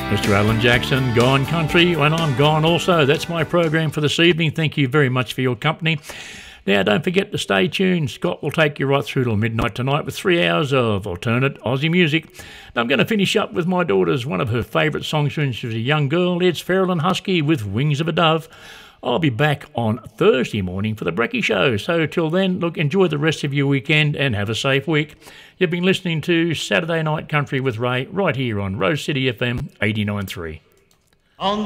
Mr. Alan Jackson, Gone Country, and I'm gone also. That's my program for this evening. Thank you very much for your company. Now, don't forget to stay tuned. Scott will take you right through till midnight tonight with 3 hours of alternate Aussie music. Now, I'm going to finish up with my daughter's one of her favourite songs when she was a young girl. It's Feral and Husky with Wings of a Dove. I'll be back on Thursday morning for the Brekkie Show. So till then, look, enjoy the rest of your weekend and have a safe week. You've been listening to Saturday Night Country with Ray right here on Rose City FM 89.3.